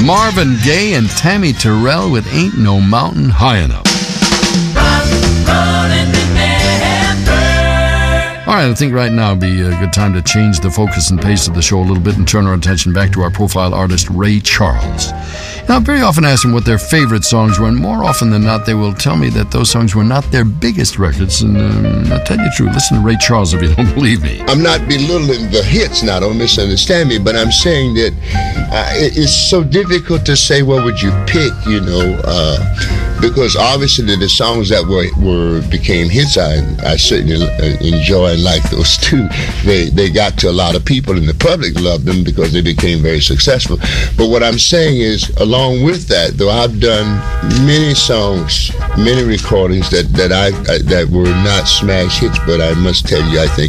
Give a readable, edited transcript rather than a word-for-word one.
Marvin Gaye and Tammy Terrell with Ain't No Mountain High Enough. All right, I think right now would be a good time to change the focus and pace of the show a little bit and turn our attention back to our profile artist, Ray Charles. Now, I very often ask them what their favorite songs were, and more often than not, they will tell me that those songs were not their biggest records. And I'll tell you the truth, listen to Ray Charles if you don't believe me. I'm not belittling the hits now, don't misunderstand me, but I'm saying that it's so difficult to say what would you pick, because obviously the songs that became hits, I certainly enjoy and like those too. They got to a lot of people, and the public loved them because they became very successful. But what I'm saying is, along with that, though, I've done many songs, many recordings that were not smash hits, but I must tell you, I think